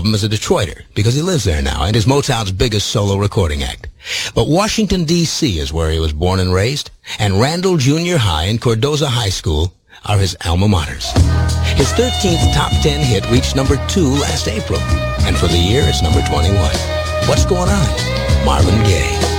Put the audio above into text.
him as a Detroiter because he lives there now and is Motown's biggest solo recording act. But Washington, D.C. is where he was born and raised, and Randall Junior High and Cardozo High School are his alma maters. His 13th top 10 hit reached number 2 last April, and for the year it's number 21. What's going on? Marvin Gaye.